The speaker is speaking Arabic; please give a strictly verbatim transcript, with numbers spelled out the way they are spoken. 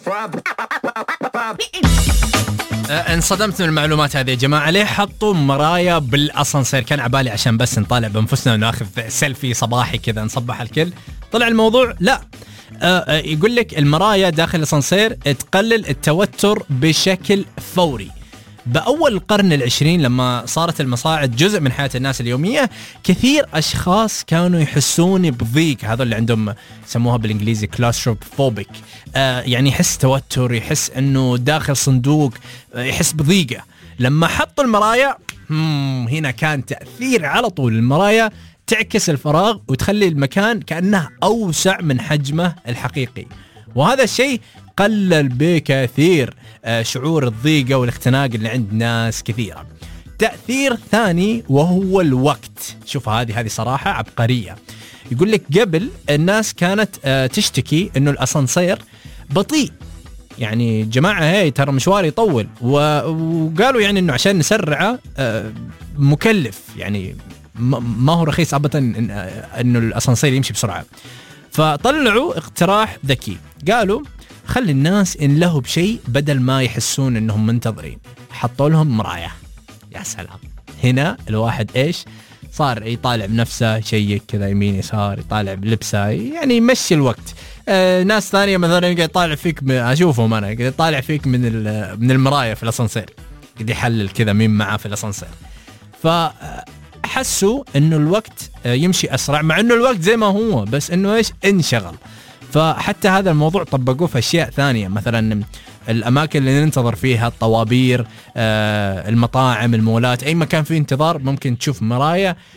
انصدمت من المعلومات هذه يا جماعة. ليه حطوا مرايا بالأسانسير؟ كان عبالي عشان بس نطالع بأنفسنا وناخذ سيلفي صباحي كذا نصبح الكل. طلع الموضوع لا، آه يقول لك المرايا داخل الأسانسير تقلل التوتر بشكل فوري. بأول القرن العشرين لما صارت المصاعد جزء من حياة الناس اليومية، كثير أشخاص كانوا يحسون بضيق، هذا اللي عندهم يسموها بالإنجليزي claustrophobic، آه يعني يحس توتر، يحس أنه داخل صندوق، آه يحس بضيقة. لما حطوا المرايا هنا كان تأثير على طول. المرايا تعكس الفراغ وتخلي المكان كأنه أوسع من حجمه الحقيقي، وهذا الشيء قلل بكثير شعور الضيقة والاختناق اللي عند ناس كثيرة. تأثير ثاني وهو الوقت. شوف هذه هذه صراحة عبقرية. يقول لك قبل الناس كانت تشتكي إنه الأسانسير بطيء، يعني جماعة هاي ترى مشوار يطول، وقالوا يعني إنه عشان نسرعه مكلف، يعني ما هو رخيص أبدا إنه الأسانسير يمشي بسرعة. فطلعوا اقتراح ذكي، قالوا خلي الناس انلهوا بشيء بدل ما يحسون انهم منتظرين. حطوا لهم مراية. يا سلام، هنا الواحد ايش صار يطالع بنفسه، شيء كذا يمين يسار، يطالع بلبسه، يعني يمشي الوقت. آه ناس ثانية مثلا يقعد يطالع فيك، اشوفهم انا يقعد يطالع فيك من من المراية في الاسانسير، قد يحلل كذا مين معه في الاسانسير. فحسوا انه الوقت يمشي اسرع، مع انه الوقت زي ما هو، بس انه ايش انشغل. فحتى هذا الموضوع طبقوه في أشياء ثانية، مثلا الأماكن اللي ننتظر فيها، الطوابير، آه، المطاعم، المولات، أي مكان فيه انتظار ممكن تشوف مرايا